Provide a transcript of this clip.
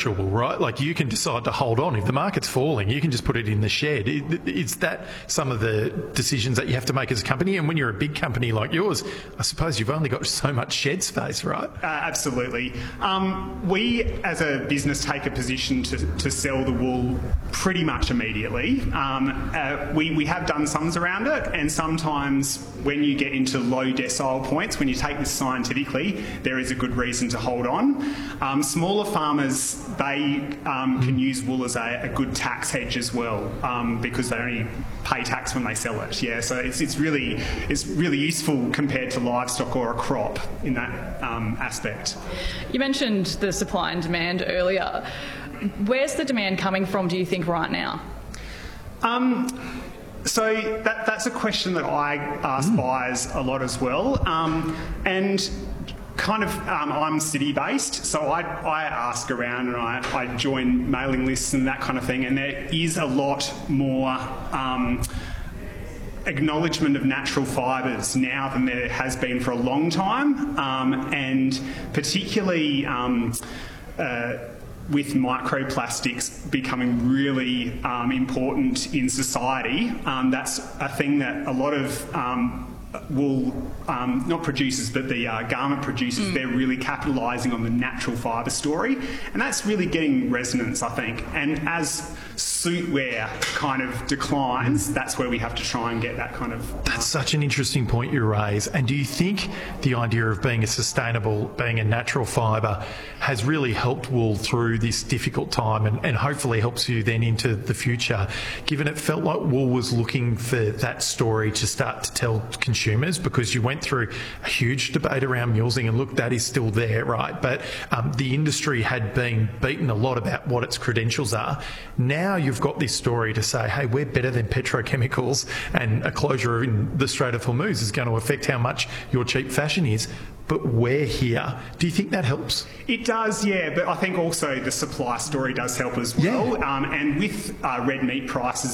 perishable, right? Like you can decide to hold on. If the market's falling, you can just put it in the shed. Is that some of the decisions that you have to make as a company? And when you're a big company like yours, I suppose you've only got so much shed space, right? Absolutely. We, as a business, take a position to sell the wool pretty much immediately. We have done sums around it, and sometimes when you get into low decile points, when you take this scientifically, there is a good reason to hold on. Smaller farmers, they can use wool as a good tax hedge as well, because they only pay tax when they sell it. Yeah, so it's really useful compared to livestock or a crop in that aspect. You mentioned the supply and demand earlier. Where's the demand coming from, do you think, right now? So that's a question that I ask buyers a lot as well, and kind of I'm city-based, so I ask around and I join mailing lists and that kind of thing, and there is a lot more acknowledgement of natural fibres now than there has been for a long time, and particularly with microplastics becoming really important in society. That's a thing that a lot of wool, not producers, but the garment producers, they're really capitalising on the natural fibre story, and that's really getting resonance, I think. And as suit wear kind of declines, that's where we have to try and get that kind of... That's such an interesting point you raise. And do you think the idea of being a sustainable, being a natural fibre has really helped wool through this difficult time and hopefully helps you then into the future, given it felt like wool was looking for that story to start to tell consumers, because you went through a huge debate around mulesing, and look, that is still there, right? But the industry had been beaten a lot about what its credentials are. Now you've got this story to say, hey, we're better than petrochemicals, and a closure in the Strait of Hormuz is going to affect how much your cheap fashion is. But we're here. Do you think that helps? It does, yeah, but I think also the supply story does help as well. Yeah. And with red meat prices